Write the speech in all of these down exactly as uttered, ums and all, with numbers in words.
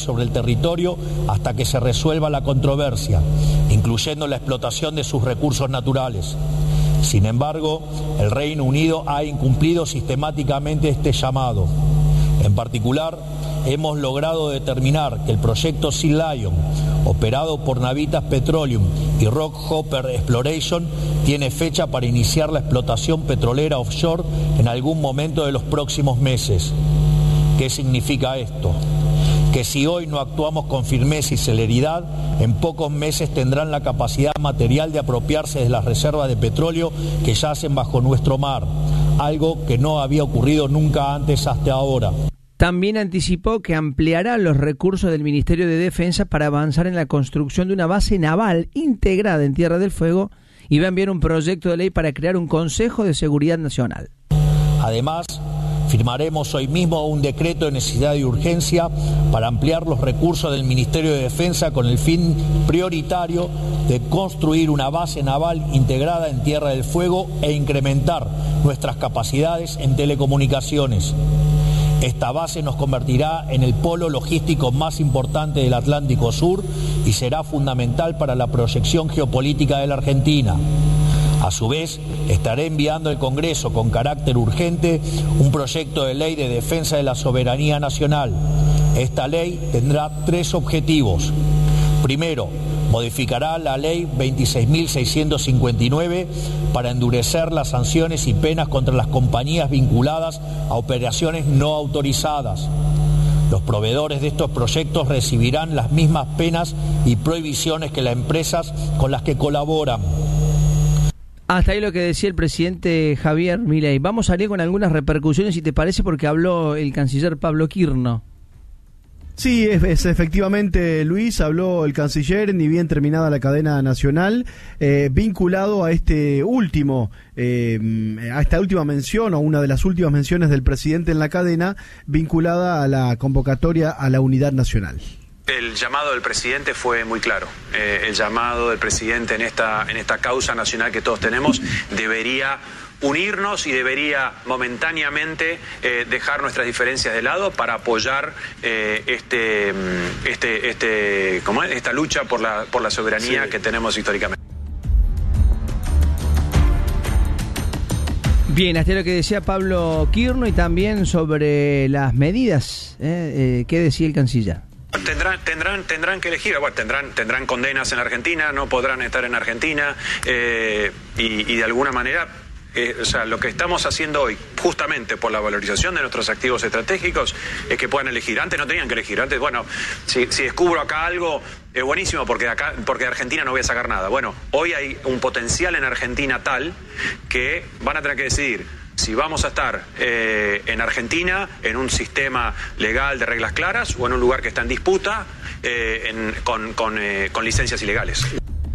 sobre el territorio hasta que se resuelva la controversia, incluyendo la explotación de sus recursos naturales. Sin embargo, el Reino Unido ha incumplido sistemáticamente este llamado. En particular, hemos logrado determinar que el proyecto Sea Lion, operado por Navitas Petroleum y Rockhopper Exploration, tiene fecha para iniciar la explotación petrolera offshore en algún momento de los próximos meses. ¿Qué significa esto? Que si hoy no actuamos con firmeza y celeridad, en pocos meses tendrán la capacidad material de apropiarse de las reservas de petróleo que yacen bajo nuestro mar, algo que no había ocurrido nunca antes hasta ahora. También anticipó que ampliará los recursos del Ministerio de Defensa para avanzar en la construcción de una base naval integrada en Tierra del Fuego y va a enviar un proyecto de ley para crear un Consejo de Seguridad Nacional. Además, firmaremos hoy mismo un decreto de necesidad y urgencia para ampliar los recursos del Ministerio de Defensa con el fin prioritario de construir una base naval integrada en Tierra del Fuego e incrementar nuestras capacidades en telecomunicaciones. Esta base nos convertirá en el polo logístico más importante del Atlántico Sur y será fundamental para la proyección geopolítica de la Argentina. A su vez, estaré enviando al Congreso con carácter urgente un proyecto de ley de defensa de la soberanía nacional. Esta ley tendrá tres objetivos. Primero, modificará la ley veintiséis mil seiscientos cincuenta y nueve para endurecer las sanciones y penas contra las compañías vinculadas a operaciones no autorizadas. Los proveedores de estos proyectos recibirán las mismas penas y prohibiciones que las empresas con las que colaboran. Hasta ahí lo que decía el presidente Javier Milei. Vamos a ir con algunas repercusiones, si te parece, porque habló el canciller Pablo Quirno. Sí, es, es efectivamente, Luis, habló el canciller, ni bien terminada la cadena nacional, eh, vinculado a este último, eh, a esta última mención, o una de las últimas menciones del presidente en la cadena, vinculada a la convocatoria a la unidad nacional. El llamado del presidente fue muy claro. Eh, el llamado del presidente en esta, en esta causa nacional que todos tenemos debería unirnos y debería momentáneamente eh, dejar nuestras diferencias de lado para apoyar eh, este, este, este, ¿cómo es? esta lucha por la, por la soberanía sí. que tenemos históricamente. Bien, hasta lo que decía Pablo Quirno y también sobre las medidas, ¿eh? Eh, ¿qué decía el canciller? Tendrán, tendrán, tendrán que elegir, bueno, tendrán, tendrán condenas en Argentina, no podrán estar en Argentina eh, y, y de alguna manera, eh, o sea, lo que estamos haciendo hoy, justamente por la valorización de nuestros activos estratégicos, es que puedan elegir. Antes no tenían que elegir, antes, bueno, si, si descubro acá algo, es buenísimo porque de acá, porque de Argentina no voy a sacar nada. Bueno, hoy hay un potencial en Argentina tal que van a tener que decidir si vamos a estar eh, en Argentina, en un sistema legal de reglas claras, o en un lugar que está en disputa eh, en, con, con, eh, con licencias ilegales.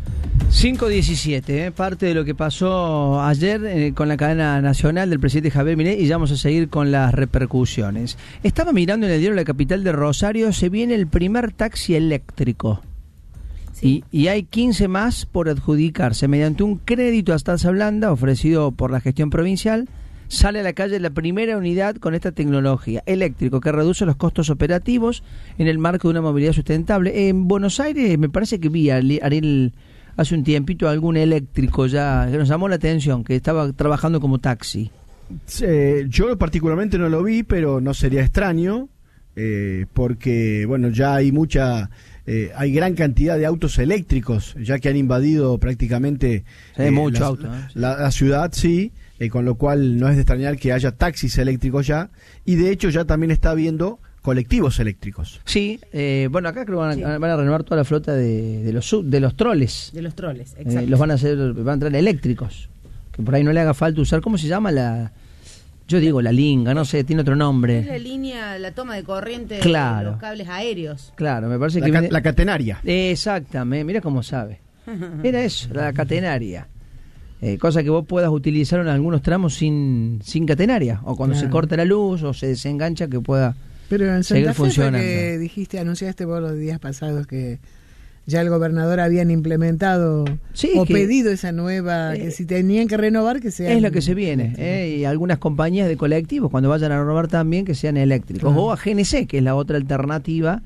cinco diecisiete, eh, parte de lo que pasó ayer eh, con la cadena nacional del presidente Javier Milei, y ya vamos a seguir con las repercusiones. Estaba mirando en el diario La Capital de Rosario, se viene el primer taxi eléctrico. Sí. Y, y hay quince más por adjudicarse. Mediante un crédito a tasa blanda ofrecido por la gestión provincial, sale a la calle la primera unidad con esta tecnología, eléctrico, que reduce los costos operativos en el marco de una movilidad sustentable. En Buenos Aires me parece que vi, Ariel, hace un tiempito algún eléctrico ya, que nos llamó la atención, que estaba trabajando como taxi. Eh, yo particularmente no lo vi, pero no sería extraño, eh, porque bueno, ya hay mucha... Eh, hay gran cantidad de autos eléctricos, ya que han invadido prácticamente sí, eh, mucho la, auto, ¿eh? la, la ciudad, sí, eh, con lo cual no es de extrañar que haya taxis eléctricos ya, y de hecho ya también está habiendo colectivos eléctricos. Sí, eh, bueno, acá creo que van a, sí. van a renovar toda la flota de, de los de los troles. De los troles, exacto. Eh, los van a hacer, van a entrar eléctricos, que por ahí no le haga falta usar, ¿cómo se llama la...? Yo digo la linga, no sé, tiene otro nombre. Es la línea, la toma de corriente claro. de los cables aéreos. Claro, me parece la que... Ca viene... La catenaria. Exactamente, mira cómo sabe. Era eso, la catenaria. Eh, cosa que vos puedas utilizar en algunos tramos sin, sin catenaria. O cuando claro. se corta la luz o se desengancha, que pueda Pero en seguir Santa Fe funcionando. Que dijiste, anunciaste vos los días pasados que ya el gobernador habían implementado sí, o que, pedido esa nueva, eh, que si tenían que renovar, que sean... Es lo que se viene, eh, y algunas compañías de colectivos, cuando vayan a renovar también, que sean eléctricos. Claro. O a G N C, que es la otra alternativa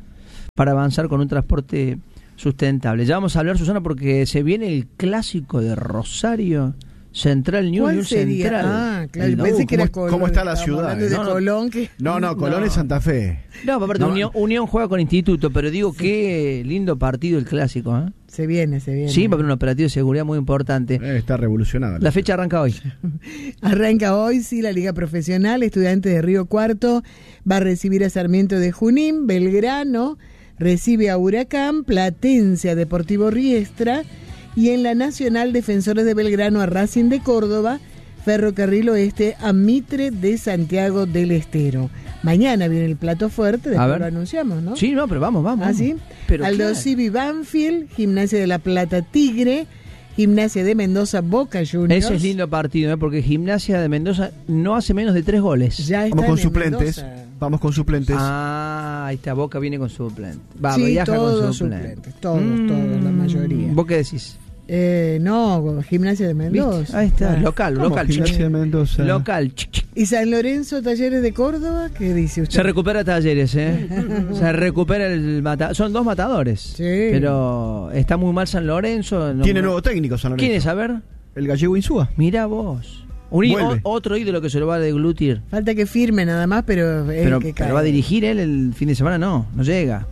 para avanzar con un transporte sustentable. Ya vamos a hablar, Susana, porque se viene el clásico de Rosario Central, New ¿Cuál New sería? Central. Ah, claro, El- pensé Uh, que era ¿cómo- Colón. cómo está la Estábamos ciudad, hablando eh? de No, no. Colón, que... No, no, Colón No. es Santa Fe. No, aparte No. Unión, Unión juega con Instituto, pero digo, qué lindo partido el clásico, ¿eh? Se viene, se viene. Sí, va a haber un operativo de seguridad muy importante. Eh, está revolucionado. La fecha arranca hoy. Arranca hoy, sí, la Liga Profesional. Estudiantes de Río Cuarto va a recibir a Sarmiento de Junín. Belgrano recibe a Huracán. Platense a Deportivo Riestra. Y en la Nacional, Defensores de Belgrano a Racing de Córdoba. Ferrocarril Oeste a Mitre de Santiago del Estero. Mañana viene el plato fuerte, A después ver. lo anunciamos, ¿no? Sí, no, pero vamos, vamos. ¿Ah, sí? Pero Aldo claro. Civi Banfield, Gimnasia de la Plata Tigre, Gimnasia de Mendoza Boca Juniors. Ese es lindo partido, ¿eh? Porque Gimnasia de Mendoza no hace menos de tres goles. Ya está Vamos con en suplentes. Mendoza. Vamos con suplentes. Ah, ahí está, Boca viene con suplente. Va, Sí, viaja todos con suplente. suplentes, todos, todos, la mayoría. ¿Vos qué decís? Eh, no, Gimnasia de Mendoza. ¿Viste? Ahí está, Ah. local, ¿Cómo local. Gimnasia chic. de Mendoza? Local. chic, chic. ¿Y San Lorenzo Talleres de Córdoba? ¿Qué dice usted? Se recupera Talleres, ¿eh? Se recupera el mata Son dos matadores. Sí. Pero está muy mal San Lorenzo. no- Tiene nuevo técnico San Lorenzo. ¿Quién es? A ver. El gallego Insúa. Mira vos. Un í- Vuelve. o- otro ídolo que se lo va a deglutir. Falta que firme nada más, pero es Pero, el que pero cae. va a dirigir él el fin de semana, no, no llega.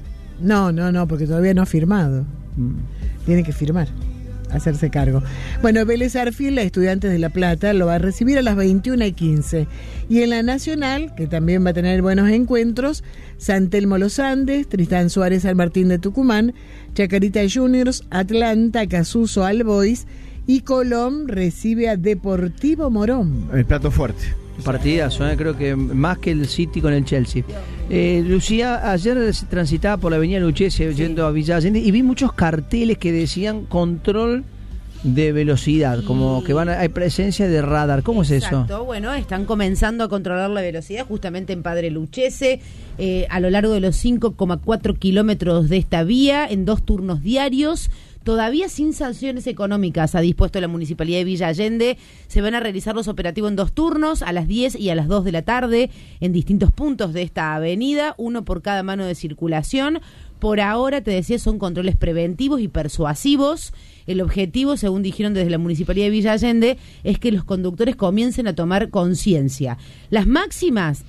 No, no, no, porque todavía no ha firmado. Mm. Tiene que firmar, hacerse cargo. Bueno, Vélez Arfield, la Estudiantes de La Plata, lo va a recibir a las veintiuna y quince. Y en la Nacional, que también va a tener buenos encuentros, San Telmo Los Andes, Tristán Suárez San Martín de Tucumán, Chacarita Juniors, Atlanta, Casuso Albois y Colón recibe a Deportivo Morón. El plato fuerte. Partidazo, ¿eh? Creo que más que el City con el Chelsea. Eh, Lucía, ayer transitaba por la avenida Lucchese yendo a Villa Allende y vi muchos carteles que decían control de velocidad, Sí. como que van a- hay presencia de radar. ¿Cómo es eso? Exacto, bueno, están comenzando a controlar la velocidad justamente en Padre Lucchese, eh, a lo largo de los cinco coma cuatro kilómetros de esta vía, en dos turnos diarios. Todavía sin sanciones económicas ha dispuesto la Municipalidad de Villa Allende. Se van a realizar los operativos en dos turnos, a las diez y a las dos de la tarde, en distintos puntos de esta avenida, uno por cada mano de circulación. Por ahora, te decía, son controles preventivos y persuasivos. El objetivo, según dijeron desde la Municipalidad de Villa Allende, es que los conductores comiencen a tomar conciencia. Las máximas...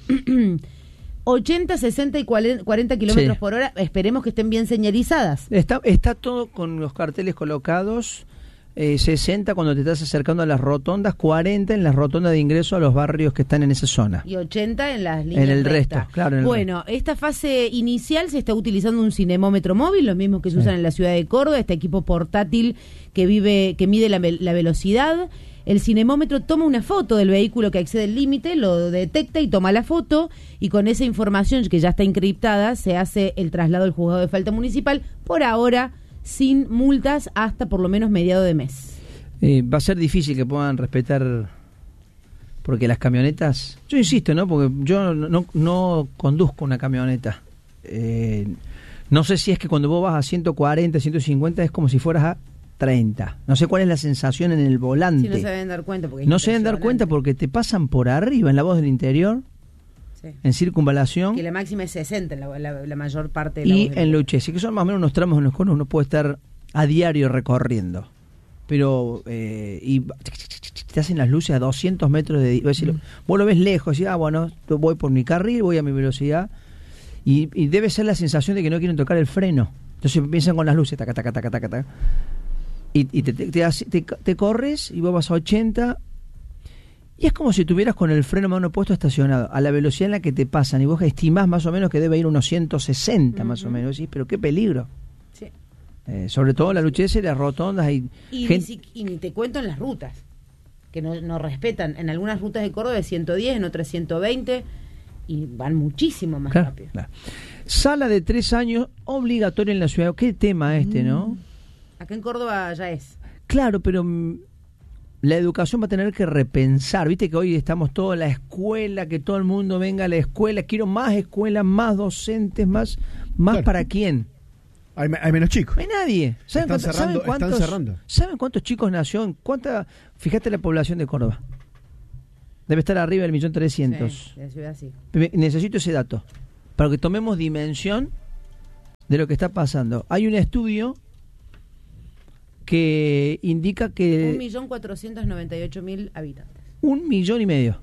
ochenta, sesenta y cuarenta kilómetros Sí. por hora, esperemos que estén bien señalizadas. Está, está todo con los carteles colocados, eh, sesenta cuando te estás acercando a las rotondas, cuarenta en las rotondas de ingreso a los barrios que están en esa zona. Y ochenta en las líneas En el rectas. resto, claro, en el Bueno, esta fase inicial se está utilizando un cinemómetro móvil, los mismos que se Sí. usan en la ciudad de Córdoba, este equipo portátil que vive, que mide la, ve- la velocidad. El cinemómetro toma una foto del vehículo que excede el límite, lo detecta y toma la foto, y con esa información que ya está encriptada se hace el traslado al juzgado de falta municipal, por ahora sin multas hasta por lo menos mediado de mes. Eh, va a ser difícil que puedan respetar, porque las camionetas, yo insisto, ¿no? Porque yo no, no, no conduzco una camioneta. Eh, no sé si es que cuando vos vas a ciento cuarenta, ciento cincuenta es como si fueras a treinta. No sé cuál es la sensación en el volante. Si no se deben dar cuenta. Porque es No se deben dar cuenta impresionante. porque te pasan por arriba en la voz del interior, Sí. en circunvalación Que la máxima es sesenta en la, la- la mayor parte de la y voz del en día. Lucchese, que son más o menos unos tramos en los cuales uno puede estar a diario recorriendo. Pero, eh, y te hacen las luces a doscientos metros de... Vos, decís, vos lo ves lejos, y ah, bueno, voy por mi carril, voy a mi velocidad, y, y debe ser la sensación de que no quieren tocar el freno. Entonces empiezan con las luces, taca, taca, taca, taca, taca. Y, y te, te, te, hace- te, te corres y vos vas a ochenta y es como si tuvieras con el freno mano puesto estacionado a la velocidad en la que te pasan y vos estimás más o menos que debe ir unos ciento sesenta más o menos. Decís, pero qué peligro. Sí. Eh, sobre todo la Lucchese, las rotondas y, Y, gen- ni, si- y ni te cuento en las rutas, que no, no respetan. En algunas rutas de Córdoba es ciento diez, en otras ciento veinte, y van muchísimo más Claro, rápido. claro. Sala de tres años obligatoria en la ciudad. Qué tema este, ¿no? Acá en Córdoba ya es. Claro, pero mm, la educación va a tener que repensar. Viste que hoy estamos todos en la escuela, que todo el mundo venga a la escuela. Quiero más escuelas, más docentes, más, más Claro. ¿para quién? Hay, me- hay menos chicos. No hay nadie. ¿Saben, Están cuántos, cerrando- ¿saben, están cuántos, cerrando. ¿Saben cuántos chicos nació? en ¿Cuánta? Fíjate la población de Córdoba. Debe estar arriba del millón trescientos. Sí, de la ciudad sí. Necesito ese dato para que tomemos dimensión de lo que está pasando. Hay un estudio que indica que... Un millón cuatrocientos noventa y ocho mil habitantes. Un millón y medio.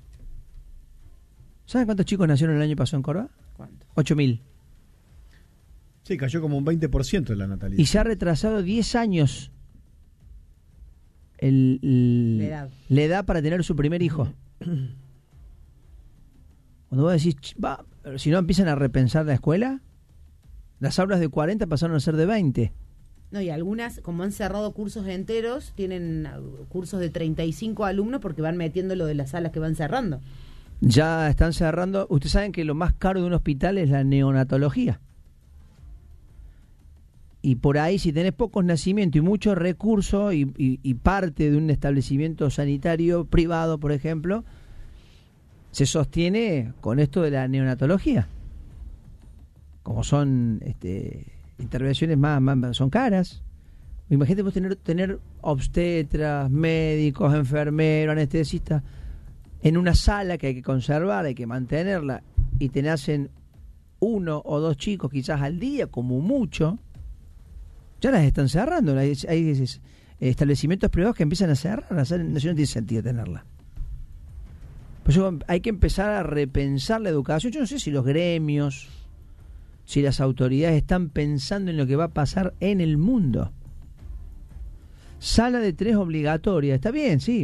¿Saben cuántos chicos nacieron el año pasado en Córdoba? ¿Cuánto? Ocho mil. Sí, cayó como un veinte por ciento de la natalidad. Y se ha retrasado diez años el, el- La edad. la edad para tener su primer hijo. Cuando vos decís, "Ch, va, pero si no empiezan a repensar la escuela, las aulas de cuarenta pasaron a ser de veinte. No, y algunas, como han cerrado cursos enteros, tienen uh, cursos de treinta y cinco alumnos porque van metiendo lo de las salas que van cerrando. Ya están cerrando. Ustedes saben que lo más caro de un hospital es la neonatología. Y por ahí, si tenés pocos nacimientos y muchos recursos y, y- y parte de un establecimiento sanitario privado, por ejemplo, se sostiene con esto de la neonatología. Como son este, intervenciones más, más son caras. Imagínate vos tener, tener obstetras, médicos, enfermeros, anestesistas en una sala que hay que conservar, hay que mantenerla, y te nacen uno o dos chicos quizás al día, como mucho. Ya las están cerrando. Hay, hay establecimientos privados que empiezan a cerrar. A hacer, no tiene sentido tenerla. Por eso hay que empezar a repensar la educación. Yo no sé si los gremios, si las autoridades están pensando en lo que va a pasar en el mundo. Sala de tres obligatoria. Está bien, sí.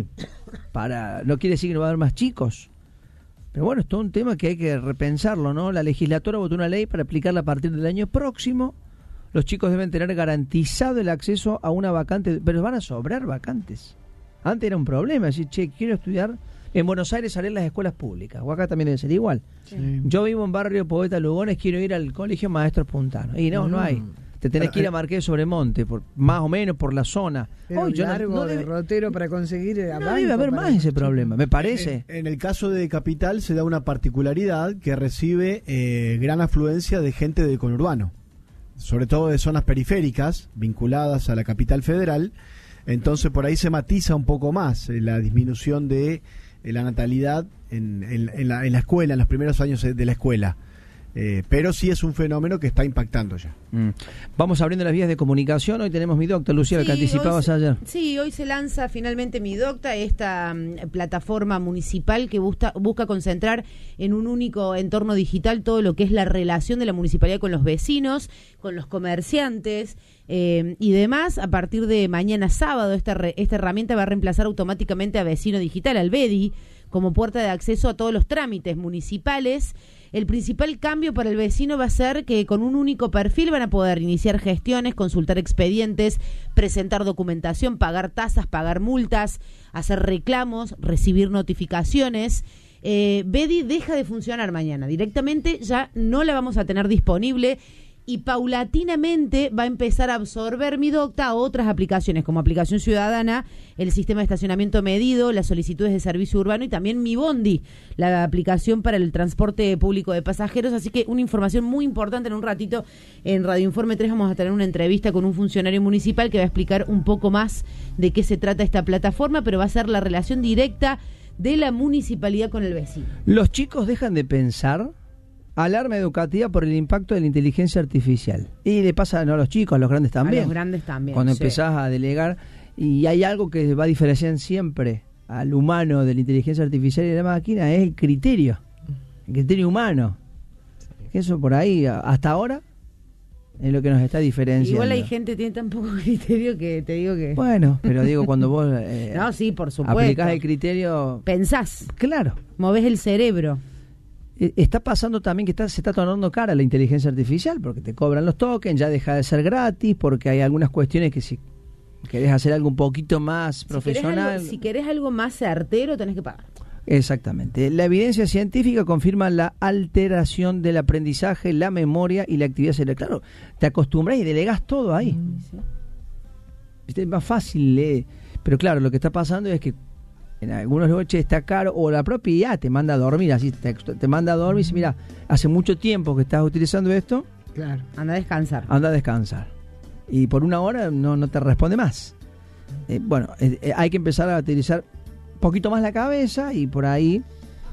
Para, no quiere decir que no va a haber más chicos. Pero bueno, es todo un tema que hay que repensarlo, ¿no? La legislatura votó una ley para aplicarla a partir del año próximo. Los chicos deben tener garantizado el acceso a una vacante, pero van a sobrar vacantes. Antes era un problema, decir, che, quiero estudiar en Buenos Aires, salir las escuelas públicas, o acá también debe ser igual. Sí. Yo vivo en barrio Poeta Lugones, quiero ir al colegio Maestros Puntanos. Y no, no hay. Te tenés Pero, que ir a eh, Marqués de Sobremonte, por, más o menos por la zona. Pero Hoy yo no- largo no de debe, rotero para conseguir a no banco debe haber para más los ese chicos. problema, me parece. En, en el caso de Capital se da una particularidad que recibe eh, gran afluencia de gente del conurbano, sobre todo de zonas periféricas vinculadas a la capital federal. Entonces por ahí se matiza un poco más eh, la disminución de eh, la natalidad en, en- en la, en la escuela, en los primeros años de la escuela. Eh, pero sí es un fenómeno que está impactando ya. Mm. Vamos abriendo las vías de comunicación. Hoy tenemos mi doctor, Lucía, que Sí, anticipabas hoy se- ayer. Sí, hoy se lanza finalmente Mi Docta, esta mm, plataforma municipal que busca, busca concentrar en un único entorno digital todo lo que es la relación de la municipalidad con los vecinos, con los comerciantes eh, y demás. A partir de mañana sábado, esta, re- esta herramienta va a reemplazar automáticamente a Vecino Digital, al B E D I, como puerta de acceso a todos los trámites municipales. El principal cambio para el vecino va a ser que con un único perfil van a poder iniciar gestiones, consultar expedientes, presentar documentación, pagar tasas, pagar multas, hacer reclamos, recibir notificaciones. Eh, B E D I deja de funcionar mañana. Directamente ya no la vamos a tener disponible y paulatinamente va a empezar a absorber Mi Docta a otras aplicaciones, como Aplicación Ciudadana, el sistema de estacionamiento medido, las solicitudes de servicio urbano y también Mi Bondi, la aplicación para el transporte público de pasajeros. Así que una información muy importante. En un ratito en Radio Informe tres vamos a tener una entrevista con un funcionario municipal que va a explicar un poco más de qué se trata esta plataforma, pero va a ser la relación directa de la municipalidad con el vecino. Los chicos dejan de pensar. Alarma educativa por el impacto de la inteligencia artificial. Y le pasa no a los chicos, a los grandes también. A los grandes también. Cuando sí. empezás a delegar. Y hay algo que va a diferenciar siempre al humano de la inteligencia artificial y de la máquina, es el criterio. El criterio humano. Eso por ahí, hasta ahora, es lo que nos está diferenciando. Igual hay gente que tiene tan poco criterio que te digo que... Bueno, pero digo, cuando vos eh, no, sí, por supuesto. aplicás el criterio... Pensás, Claro. movés el cerebro. Eh, Está pasando también que está, se está tornando cara la inteligencia artificial, porque te cobran los tokens, ya deja de ser gratis, porque hay algunas cuestiones que si querés hacer algo un poquito más profesional... Si querés algo, si querés algo más certero, tenés que pagar. Exactamente. La evidencia científica confirma la alteración del aprendizaje, la memoria y la actividad cerebral. Claro, te acostumbras y delegás todo ahí. Mm, sí. ¿Viste? Es más fácil, eh. Pero claro, lo que está pasando es que en algunos lugares está caro, o la propia I A te manda a dormir, así te, te manda a dormir y dice, mira, hace mucho tiempo que estás utilizando esto, Claro. Anda a descansar. anda a descansar. Y por una hora no, no te responde más. Eh, bueno, eh, eh, hay que empezar a utilizar un poquito más la cabeza y por ahí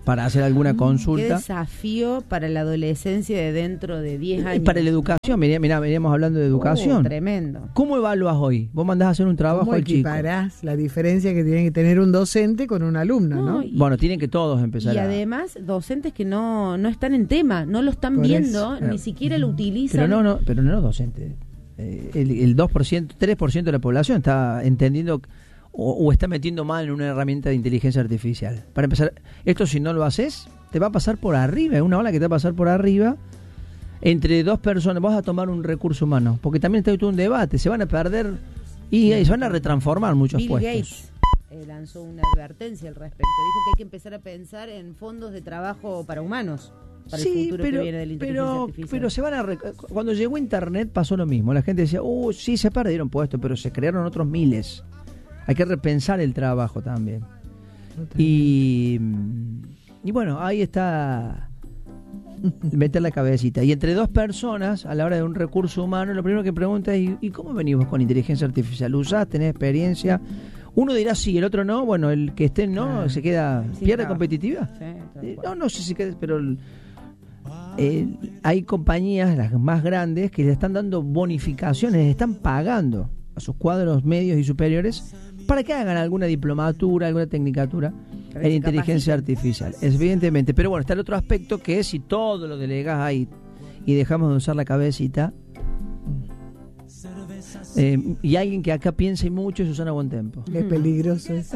para hacer alguna Qué consulta. desafío para la adolescencia de dentro de diez años. Y para la educación, mirá, mirá, veníamos hablando de educación. Uh, tremendo. ¿Cómo evalúas hoy? Vos mandás a hacer un trabajo ¿Cómo al chico. equiparás la diferencia que tiene que tener un docente con un alumno, no? No, y- Bueno, tienen que todos empezar Y a... además, docentes que no, no están en tema, no lo están Por viendo, eso. ni siquiera lo utilizan. Pero no, no, pero no los docentes. Eh, el, el dos por ciento, tres por ciento de la población está entendiendo o, o está metiendo mal en una herramienta de inteligencia artificial. Para empezar, esto si no lo haces, te va a pasar por arriba, es una ola que te va a pasar por arriba. Entre dos personas vas a tomar un recurso humano, porque también está todo un debate, se van a perder y, y se van a retransformar muchos Bill puestos. Gates eh, lanzó una advertencia al respecto. Dijo que hay que empezar a pensar en fondos de trabajo para humanos, para el Sí, futuro pero, que viene de la inteligencia pero, artificial. pero se van a rec- cuando llegó Internet pasó lo mismo. La gente decía, uh, sí, se perdieron puestos, pero se crearon otros miles. Hay que repensar el trabajo también. Y, y bueno, ahí está meter la cabecita. Y entre dos personas, a la hora de un recurso humano, lo primero que pregunta es, ¿y cómo venimos con inteligencia artificial? ¿Usás? ¿Tenés experiencia? Uno dirá sí, el otro no. Bueno, el que esté no, Ah, se queda, sin pierde trabajo. competitividad. Sí, tal Eh, cual. No, no sé si queda, pero el- eh, hay compañías, las más grandes, que le están dando bonificaciones, les están pagando a sus cuadros medios y superiores para que hagan alguna diplomatura, alguna tecnicatura Para que en se inteligencia capaciten. artificial. Evidentemente. Pero bueno, está el otro aspecto que es si todo lo delegas ahí y dejamos de usar la cabecita. Eh, y alguien que acá piense mucho es Susana Bontempo. Es peligroso eso.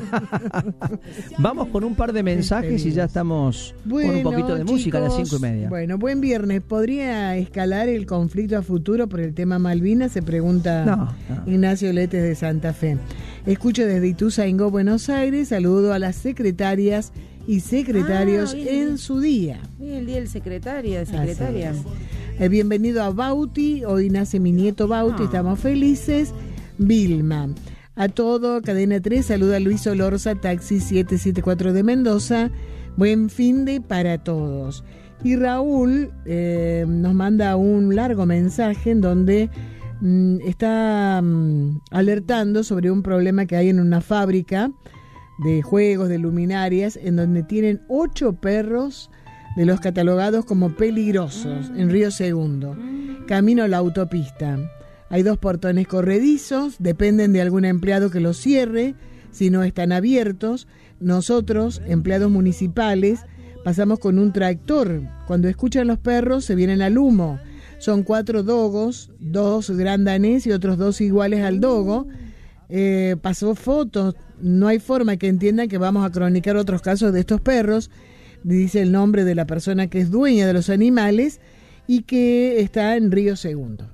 Vamos con un par de mensajes y ya estamos con un poquito de música a las chicos, cinco y media. Bueno, buen viernes. ¿Podría escalar el conflicto a futuro por el tema Malvinas? Se pregunta No, no. Ignacio Letes de Santa Fe. Escucho desde Ituzaingó, Buenos Aires. Saludo a las secretarias y secretarios Ah, bien. en su día. Hoy es el día del secretario, de secretaria. Así es. Eh, bienvenido a Bauti, hoy nace mi nieto Bauti, Ah. estamos felices. Vilma, a todo, Cadena tres, saluda a Luis Olorza, Taxi siete siete cuatro de Mendoza, buen fin de para todos. Y Raúl eh, nos manda un largo mensaje en donde mm, está mm, alertando sobre un problema que hay en una fábrica de juegos, de luminarias, en donde tienen ocho perros de los catalogados como peligrosos en Río Segundo, camino a la autopista. Hay dos portones corredizos, dependen de algún empleado que los cierre, si no están abiertos. Nosotros, empleados municipales, pasamos con un tractor. Cuando escuchan los perros se vienen al humo. Son cuatro dogos, dos gran danés y otros dos iguales al dogo. Eh, pasó fotos, no hay forma que entiendan que vamos a cronicar otros casos de estos perros. Dice el nombre de la persona que es dueña de los animales y que está en Río Segundo.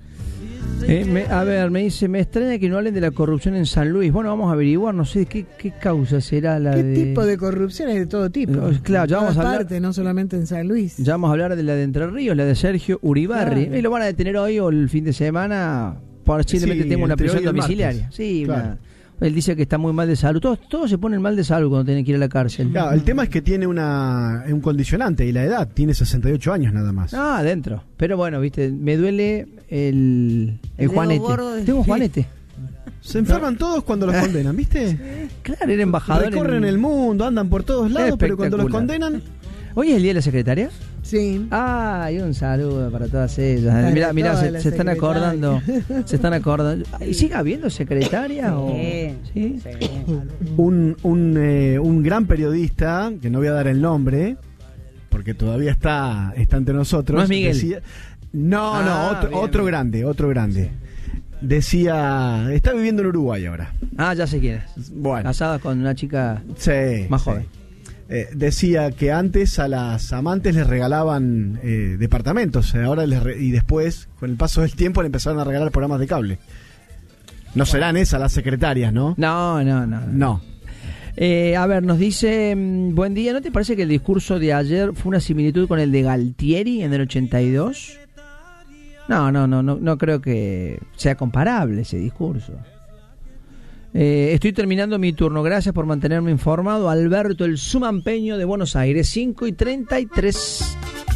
Eh, me- a ver, me dice, me extraña que no hablen de la corrupción en San Luis. Bueno, vamos a averiguar, no sé qué, qué causa será la ¿Qué de... tipo de corrupción? Es de todo tipo. No, claro, ya En vamos todas a hablar- partes, no solamente en San Luis. Ya vamos a hablar de la de Entre Ríos, la de Sergio Uribarri. Claro. Y lo van a detener hoy o el fin de semana. Posiblemente Sí, tenga una entre prisión hoy y el domiciliaria. martes. Sí, Claro. una- él dice que está muy mal de salud. Todos, todos se ponen mal de salud cuando tienen que ir a la cárcel. Claro, el tema es que tiene una, un condicionante y la edad, tiene sesenta y ocho años nada más. Ah, adentro. Pero bueno, viste, me duele el, el dedo Juanete. gordo de- Tengo un Juanete. Se enferman todos cuando los condenan, ¿viste? Claro, era embajador. Recorren en- el mundo, andan por todos lados, pero cuando los Espectacular. condenan... ¿Hoy es el día de la secretaria? Sí. Ah, y un saludo para todas ellas. Para Mira, mira, todas se, las se están secretarias. acordando. Se están acordando. ¿Y sigue habiendo secretaria? o- Sí. ¿Sí? Un, un, eh, un gran periodista, que no voy a dar el nombre, porque todavía está, está entre nosotros. ¿No es Miguel? decía- no, Ah, no, otro, bien, otro bien. grande, otro grande. Decía, está viviendo en Uruguay ahora. Ah, ya sé quién es. Bueno, Casada con una chica sí, más sí. joven. Eh, decía que antes a las amantes les regalaban eh, departamentos, eh, ahora les re- y después, con el paso del tiempo, le empezaron a regalar programas de cable. No serán esas las secretarias, ¿no? No, no, no. No. Eh, a ver, nos dice, mm, buen día, ¿no te parece que el discurso de ayer fue una similitud con el de Galtieri en el ochenta y dos? No, no, no, no, no creo que sea comparable ese discurso. Eh, estoy terminando mi turno, gracias por mantenerme informado. Alberto, el sumampeño de Buenos Aires, cinco y treinta y tres.